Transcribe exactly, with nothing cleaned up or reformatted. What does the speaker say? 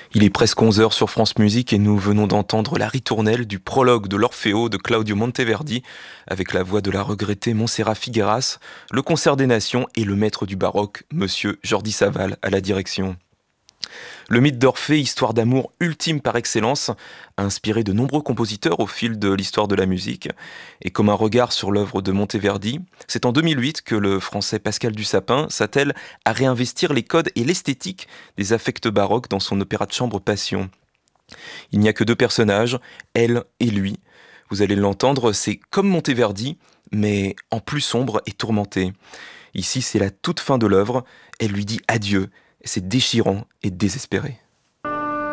Il est presque onze heures sur France Musique et nous venons d'entendre la ritournelle du prologue de l'Orfeo de Claudio Monteverdi avec la voix de la regrettée Montserrat Figueras, le concert des nations et le maître du baroque, monsieur Jordi Savall, à la direction. Le mythe d'Orphée, histoire d'amour ultime par excellence, a inspiré de nombreux compositeurs au fil de l'histoire de la musique. Et comme un regard sur l'œuvre de Monteverdi, c'est en deux mille huit que le français Pascal Dussapin s'attelle à réinvestir les codes et l'esthétique des affects baroques dans son opéra de chambre Passion. Il n'y a que deux personnages, elle et lui. Vous allez l'entendre, c'est comme Monteverdi, mais en plus sombre et tourmenté. Ici, c'est la toute fin de l'œuvre, elle lui dit adieu, c'est déchirant et désespéré.